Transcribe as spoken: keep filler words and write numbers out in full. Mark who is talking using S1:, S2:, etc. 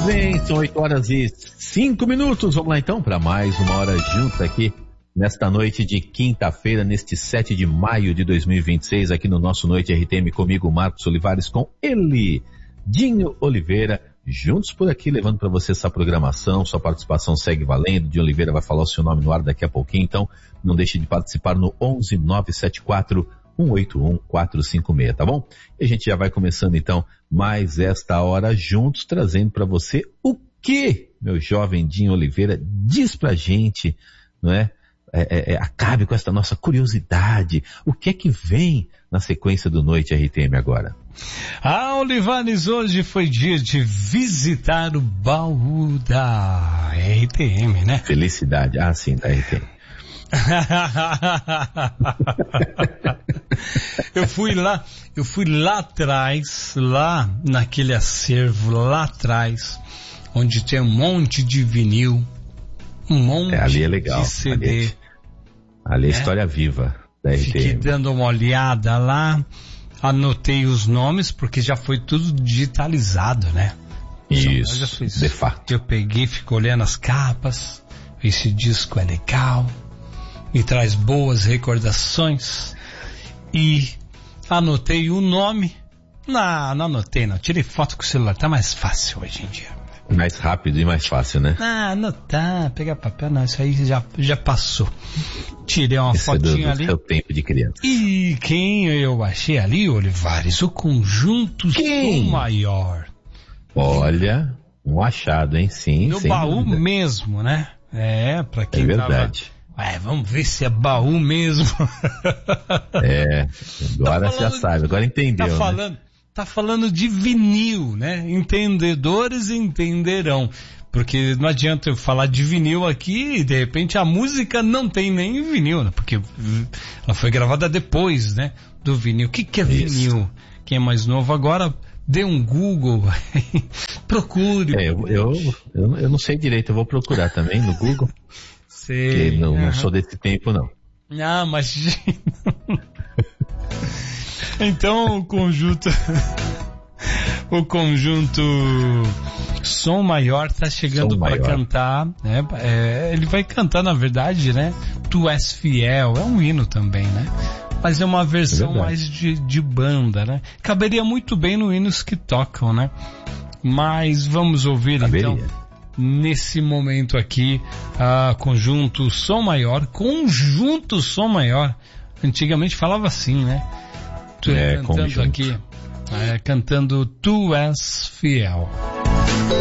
S1: Bem, são oito horas e cinco minutos. Vamos lá então para mais uma hora juntos aqui nesta noite de quinta-feira, neste sete de maio de dois mil e vinte e seis, aqui no nosso Noite R T M, comigo, Marcos Olivares, com ele, Dinho Oliveira, juntos por aqui, levando para você essa programação. Sua participação segue valendo. Dinho Oliveira vai falar o seu nome no ar daqui a pouquinho, então não deixe de participar no onze nove sete quatro um oito um quatro cinco seis, tá bom? E a gente já vai começando então mais esta hora juntos, trazendo para você o que, meu jovem Dinho Oliveira, diz pra gente, não é? É, é, é, acabe com esta nossa curiosidade. O que é que vem na sequência do Noite R T M agora?
S2: Ah, Olivares, hoje foi dia de visitar o baú da R T M, né?
S1: Felicidade, ah sim, da R T M.
S2: eu fui lá, eu fui lá atrás, lá naquele acervo, lá atrás, onde tem um monte de vinil, um monte
S1: é, ali é legal.
S2: de C D.
S1: Ali é, ali é
S2: é.
S1: História viva da R T M.
S2: Fiquei dando uma olhada lá, anotei os nomes, porque já foi tudo digitalizado, né?
S1: Isso,
S2: fiz,
S1: de fato.
S2: Eu peguei, fico olhando as capas, esse disco é legal, me traz boas recordações, e anotei o nome. Não, não anotei não, tirei foto com o celular, tá mais fácil hoje em dia.
S1: Mais rápido e mais fácil, né?
S2: Ah, anotar, pegar papel, não, isso aí já, já passou. Tirei uma
S1: Esse
S2: fotinha
S1: é do, do
S2: ali.
S1: seu tempo de criança.
S2: E quem eu achei ali, Olivares? O Conjunto Som Maior.
S1: Olha, um achado, hein? Sim,
S2: no
S1: sem
S2: baú
S1: dúvida.
S2: mesmo, né? É, pra quem
S1: é verdade.
S2: tava... Ué, vamos ver se é baú mesmo.
S1: É, agora
S2: tá
S1: já sabe, agora entendeu,
S2: tá
S1: né?
S2: falando, tá falando de vinil, né? Entendedores entenderão. Porque não adianta eu falar de vinil aqui e de repente a música não tem nem vinil, né? Porque ela foi gravada depois, né? Do vinil. O que que é
S1: Isso.
S2: vinil? Quem é mais novo agora, dê um Google, procure.
S1: É, eu, eu, eu, eu não sei direito, eu vou procurar também no Google.
S2: Sei.
S1: Porque não,
S2: Uhum.
S1: não sou desse tempo, não.
S2: Ah, mas... Então o conjunto... o conjunto Som Maior tá chegando para cantar, né? É, ele vai cantar, na verdade, né? Tu És Fiel, é um hino também, né? Mas é uma versão
S1: é
S2: mais de, de banda, né? Caberia muito bem no Hinos que Tocam, né? Mas vamos ouvir
S1: Caberia.
S2: então, nesse momento aqui, a Conjunto Som Maior, Conjunto Som Maior. Antigamente falava assim, né? Tu
S1: é,
S2: cantando
S1: conjunto.
S2: aqui, é, cantando Tu És Fiel.